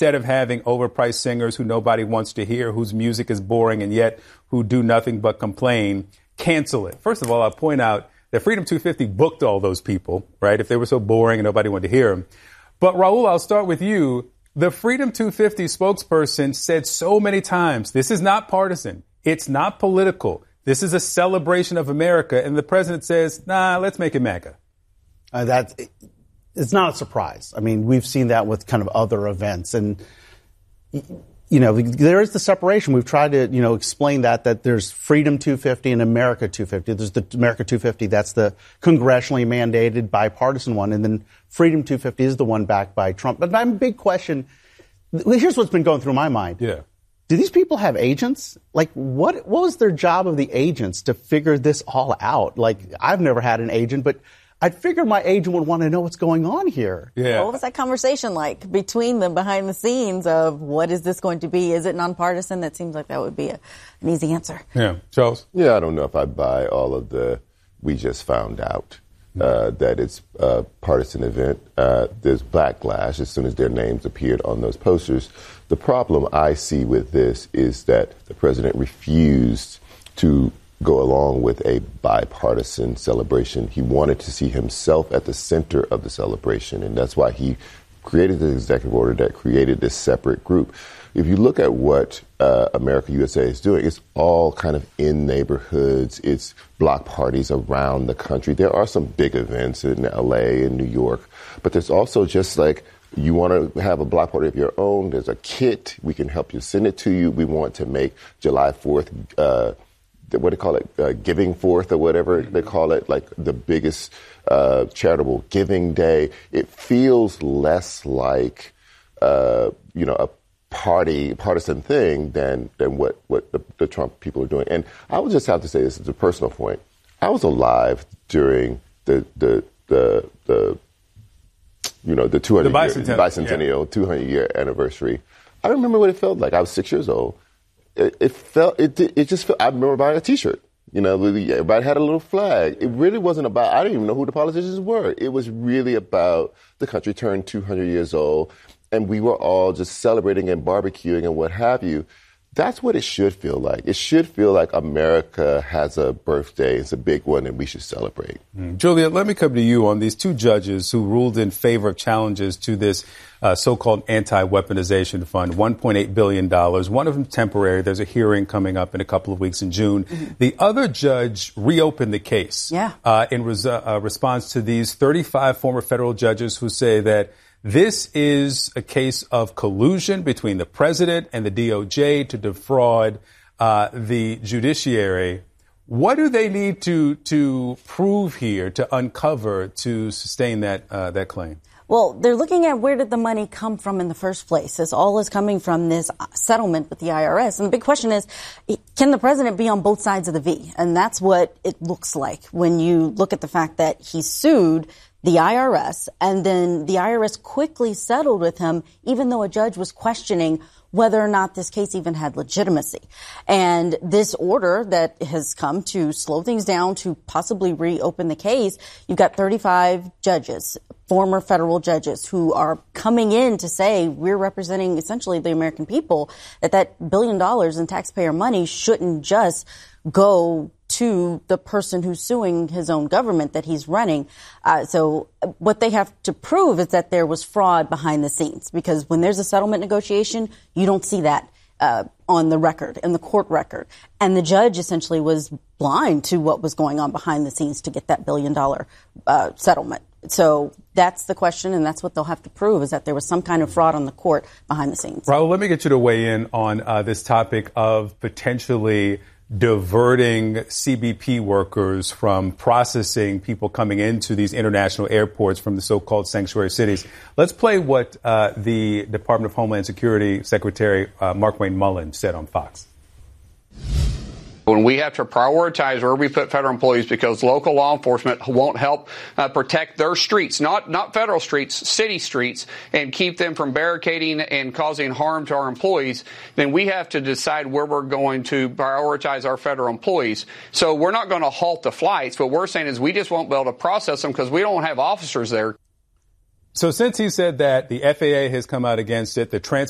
instead of having overpriced singers who nobody wants to hear, whose music is boring and yet who do nothing but complain, cancel it. First of all, I'll point out that Freedom 250 booked all those people, right, if they were so boring and nobody wanted to hear them. But, Raul, I'll start with you. The Freedom 250 spokesperson said so many times, this is not partisan. It's not political. This is a celebration of America. And the president says, nah, let's make it MAGA. It's not a surprise. I mean, we've seen that with kind of other events. And, you know, there is the separation. We've tried to, you know, explain that there's Freedom 250 and America 250. There's the America 250. That's the congressionally mandated bipartisan one. And then Freedom 250 is the one backed by Trump. But my big question, here's what's been going through my mind. Yeah. Do these people have agents? Like, what was their job of the agents to figure this all out? Like, I've never had an agent, but I'd figure my agent would want to know what's going on here. Yeah. What was that conversation like between them behind the scenes of what is this going to be? Is it nonpartisan? That seems like that would be an easy answer. Yeah. Charles? Yeah, I don't know if I buy all of the we just found out that it's a partisan event. There's backlash as soon as their names appeared on those posters. The problem I see with this is that the president refused to go along with a bipartisan celebration. He wanted to see himself at the center of the celebration, and that's why he created the executive order that created this separate group. If you look at what America USA is doing, it's all kind of in neighborhoods. It's block parties around the country. There are some big events in L.A. and New York, but there's also just like, you want to have a block party of your own, there's a kit. We can help you send it to you. We want to make July 4th, what do they call it, Giving Fourth or whatever they call it, like the biggest charitable giving day. It feels less like, a partisan thing than what the Trump people are doing. And I would just have to say this as a personal point. I was alive during the 200-year 200-year anniversary. I remember what it felt like. I was 6 years old. It just felt, I remember buying a T-shirt. You know, everybody had a little flag. It really wasn't about, I didn't even know who the politicians were. It was really about the country turned 200 years old, and we were all just celebrating and barbecuing and what have you. That's what it should feel like. It should feel like America has a birthday. It's a big one, and we should celebrate. Julia, let me come to you on these two judges who ruled in favor of challenges to this so-called anti-weaponization fund, $1.8 billion. One of them temporary. There's a hearing coming up in a couple of weeks in June. Mm-hmm. The other judge reopened the case in response to these 35 former federal judges who say that this is a case of collusion between the president and the DOJ to defraud the judiciary. What do they need to prove here to uncover to sustain that claim? Well, they're looking at where did the money come from in the first place. This all is coming from this settlement with the IRS. And the big question is, can the president be on both sides of the V? And that's what it looks like when you look at the fact that he sued the IRS, and then the IRS quickly settled with him, even though a judge was questioning whether or not this case even had legitimacy. And this order that has come to slow things down, to possibly reopen the case, you've got 35 judges, former federal judges, who are coming in to say we're representing essentially the American people, that $1 billion in taxpayer money shouldn't just go to the person who's suing his own government that he's running. So what they have to prove is that there was fraud behind the scenes, because when there's a settlement negotiation, you don't see that on the record, in the court record. And the judge essentially was blind to what was going on behind the scenes to get that $1 billion settlement. So that's the question, and that's what they'll have to prove, is that there was some kind of fraud on the court behind the scenes. Raul, let me get you to weigh in on this topic of potentially diverting CBP workers from processing people coming into these international airports from the so-called sanctuary cities. Let's play what the Department of Homeland Security Secretary Markwayne Mullin said on Fox. When we have to prioritize where we put federal employees because local law enforcement won't help protect their streets, not federal streets, city streets, and keep them from barricading and causing harm to our employees, then we have to decide where we're going to prioritize our federal employees. So we're not going to halt the flights. What we're saying is we just won't be able to process them because we don't have officers there. So since he said that, the FAA has come out against it. The